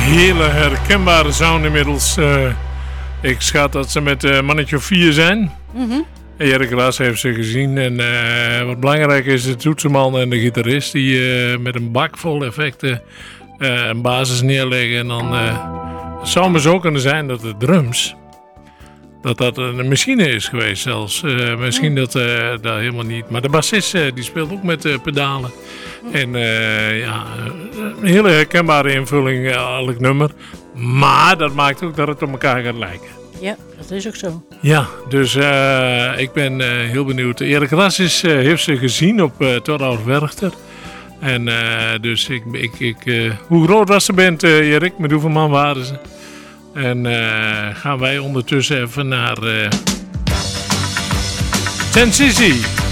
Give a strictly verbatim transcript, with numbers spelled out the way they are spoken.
hele herkenbare sound inmiddels. Uh, ik schat dat ze met een uh, mannetje of vier zijn. Mm-hmm. Erik Ras heeft ze gezien. En uh, wat belangrijk is, de toetsenman en de gitarist die uh, met een bak vol effecten uh, een basis neerleggen. En dan uh, het zou maar zo kunnen zijn dat de drums, dat dat een machine is geweest zelfs. Uh, misschien dat, uh, dat helemaal niet. Maar de bassist uh, die speelt ook met uh, pedalen. En uh, ja, een hele herkenbare invulling, uh, elk nummer. Maar dat maakt ook dat het op elkaar gaat lijken. Ja, dat is ook zo. Ja, dus uh, ik ben uh, heel benieuwd. Erik Ras is, uh, heeft ze gezien op uh, Torhout Werchter. En uh, dus ik, ik, ik uh, hoe groot was de band, uh, Erik? Met hoeveel man waren ze? En uh, gaan wij ondertussen even naar uh, Ten City.